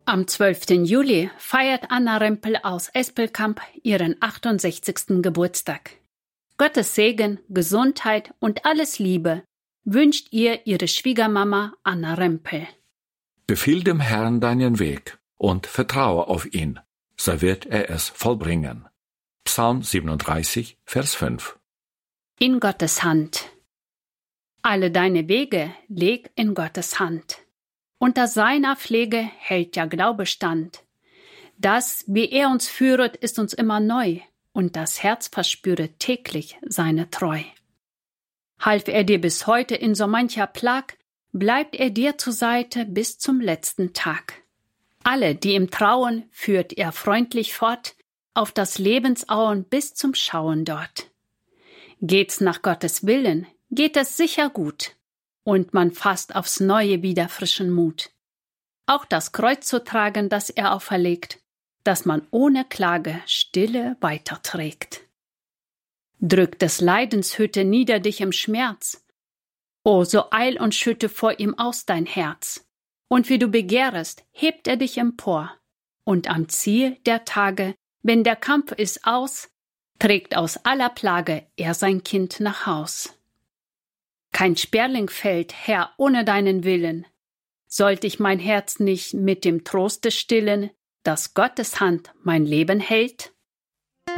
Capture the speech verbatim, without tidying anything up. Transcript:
Am zwölften Juli feiert Anna Rempel aus Espelkamp ihren achtundsechzigsten Geburtstag. Gottes Segen, Gesundheit und alles Liebe wünscht ihr ihre Schwiegermama Anna Rempel. Befiehl dem Herrn deinen Weg und vertraue auf ihn, so wird er es vollbringen. Psalm siebenunddreißig, Vers fünf. In Gottes Hand. Alle deine Wege leg in Gottes Hand. Unter seiner Pflege hält ja Glaube stand. Das, wie er uns führet, ist uns immer neu, und das Herz verspüret täglich seine Treu. Half er dir bis heute in so mancher Plag, bleibt er dir zur Seite bis zum letzten Tag. Alle, die ihm trauen, führt er freundlich fort, auf das Lebensauen bis zum Schauen dort. Geht's nach Gottes Willen, geht es sicher gut, und man fasst aufs Neue wieder frischen Mut. Auch das Kreuz zu tragen, das er auferlegt, dass man ohne Klage stille weiterträgt. Drückt des Leidens Hütte nieder dich im Schmerz, o so eil und schütte vor ihm aus dein Herz, und wie du begehrest, hebt er dich empor, und am Ziel der Tage, wenn der Kampf ist aus, trägt aus aller Plage er sein Kind nach Haus. Kein Sperling fällt, Herr, ohne deinen Willen. Sollt ich mein Herz nicht mit dem Troste stillen, dass Gottes Hand mein Leben hält?